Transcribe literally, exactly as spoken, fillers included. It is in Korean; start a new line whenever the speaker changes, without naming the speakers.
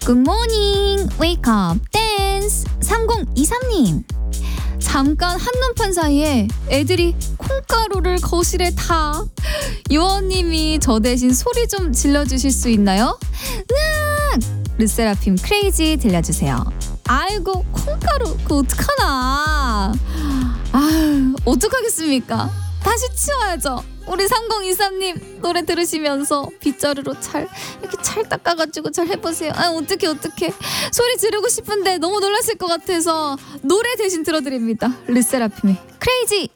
굿모닝 웨이크업 댄스 삼공이삼님. 잠깐 한눈판 사이에 애들이 콩가루를 거실에 다. 요원님이 저 대신 소리 좀 질러주실 수 있나요? 으악! 르세라핌 크레이지 들려주세요. 아이고 콩가루 그거 어떡하나. 아유 어떡하겠습니까. 다시 치워야죠. 우리 삼공이삼님 노래 들으시면서 빗자루로 잘 이렇게 잘 닦아가지고 잘 해보세요. 아 어떡해 어떡해. 소리 지르고 싶은데 너무 놀랐을 것 같아서 노래 대신 들어드립니다. 르세라핌의 크레이지.